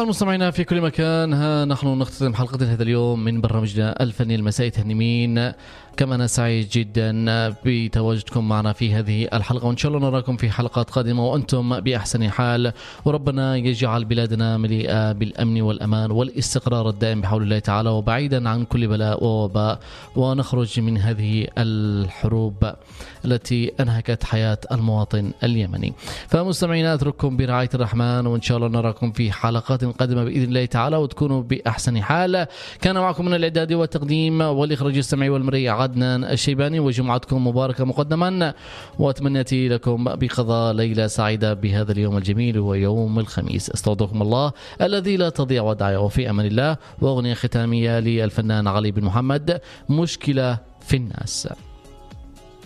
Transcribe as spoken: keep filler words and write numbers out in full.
طبعا مستمعينا في كل مكان، ها نحن نختتم حلقة هذا اليوم من برنامجنا الفني المسائي تهنمين. كما أنا سعيد جدا بتواجدكم معنا في هذه الحلقة، وإن شاء الله نراكم في حلقات قادمة وأنتم بأحسن حال، وربنا يجعل بلادنا مليئة بالأمن والأمان والاستقرار الدائم بحول الله تعالى، وبعيدا عن كل بلاء ووباء، ونخرج من هذه الحروب التي أنهكت حياة المواطن اليمني. فمستمعينا أترككم برعاية الرحمن، وإن شاء الله نراكم في حلقات قادمة بإذن الله تعالى، وتكونوا بأحسن حال. كان معكم من الإعداد والتقديم والإخراج السمعي والمرئي عدنان الشيباني، وجمعتكم مباركة مقدما، وأتمنيتي لكم بقضاء ليلة سعيدة بهذا اليوم الجميل ويوم الخميس. استودعكم الله الذي لا تضيع ودائعه، وفي أمان الله. وأغنية ختامية للفنان علي بن محمد، مشكلة في الناس.